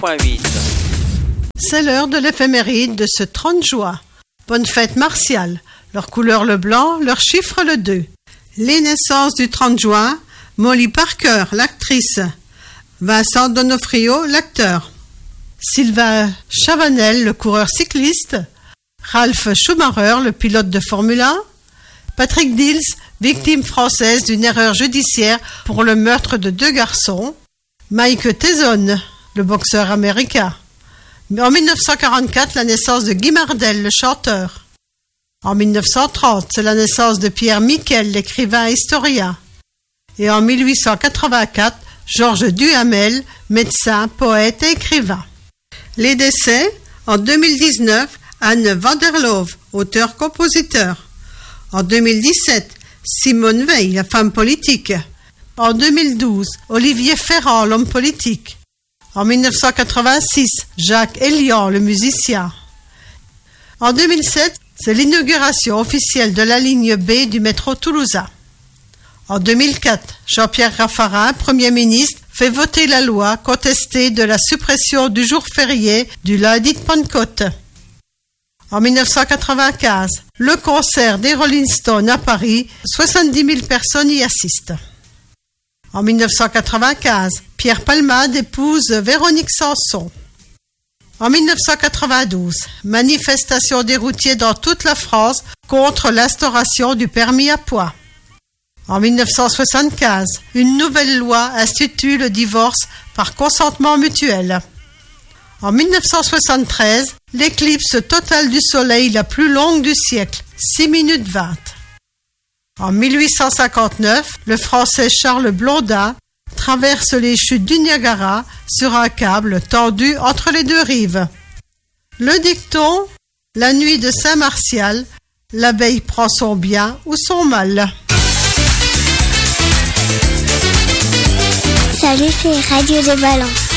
89.8. C'est l'heure de l'éphéméride de ce 30 juin. Bonne fête martiale. Leur couleur le blanc, leur chiffre le 2. Les naissances du 30 juin, Molly Parker, l'actrice. Vincent D'Onofrio, l'acteur. Sylvain Chavanel, le coureur cycliste. Ralph Schumacher, le pilote de Formule 1. Patrick Dils, victime française d'une erreur judiciaire pour le meurtre de 2 garçons. Mike Tyson, le boxeur américain. En 1944, la naissance de Guy Mardel, le chanteur. En 1930, c'est la naissance de Pierre Miquel, l'écrivain historien. Et en 1884, Georges Duhamel, médecin, poète et écrivain. Les décès, en 2019, Anne van der Loof, auteur-compositeur. En 2017, Simone Veil, la femme politique. En 2012, Olivier Ferrand, l'homme politique. En 1986, Jacques Elian, le musicien. En 2007, c'est l'inauguration officielle de la ligne B du métro toulousain. En 2004, Jean-Pierre Raffarin, Premier ministre, fait voter la loi contestée de la suppression du jour férié du lundi de Pentecôte. En 1995, le concert des Rolling Stones à Paris, 70 000 personnes y assistent. En 1995, Pierre Palmade épouse Véronique Sanson. En 1992, manifestation des routiers dans toute la France contre l'instauration du permis à points. En 1975, une nouvelle loi institue le divorce par consentement mutuel. En 1973, l'éclipse totale du soleil la plus longue du siècle, 6 minutes 20. En 1859, le Français Charles Blondin traverse les chutes du Niagara sur un câble tendu entre les 2 rives. Le dicton, la nuit de Saint-Martial, l'abeille prend son bien ou son mal. Salut, c'est Radio de Balance.